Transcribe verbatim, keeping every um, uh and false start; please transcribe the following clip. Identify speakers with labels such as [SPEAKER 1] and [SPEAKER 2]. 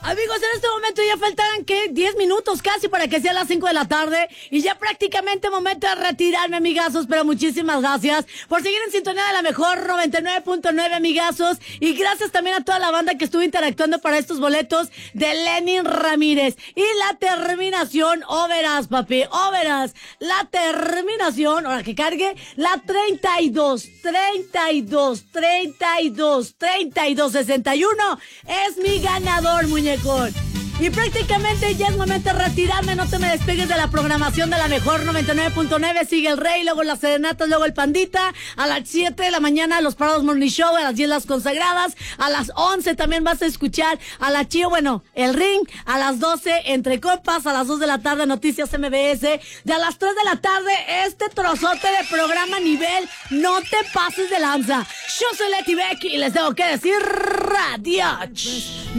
[SPEAKER 1] Amigos, en este momento ya faltan, ¿qué? diez minutos casi para que sea las cinco de la tarde. Y ya prácticamente momento de retirarme, amigazos. Pero muchísimas gracias por seguir en sintonía de la mejor noventa y nueve punto nueve, amigazos. Y gracias también a toda la banda que estuvo interactuando para estos boletos de Lenin Ramírez. Y la terminación, o verás, papi, o verás. La terminación, ahora que cargue, la treinta y dos, treinta y dos, treinta y dos, treinta y dos, sesenta y uno es mi ganador, muñecón. Y prácticamente ya es momento de retirarme. No te me despegues de la programación de la mejor noventa y nueve punto nueve. Sigue el Rey, luego las Serenatas, luego el Pandita. A las siete de la mañana los Parados Morning Show. A las diez las Consagradas. A las once también vas a escuchar a la Chío, bueno, el Ring. A las doce Entre Copas. A las dos de la tarde Noticias M B S. De a las tres de la tarde este trozote de programa a nivel. No te pases de lanza. Yo soy Leti Becky y les tengo que decir adiós.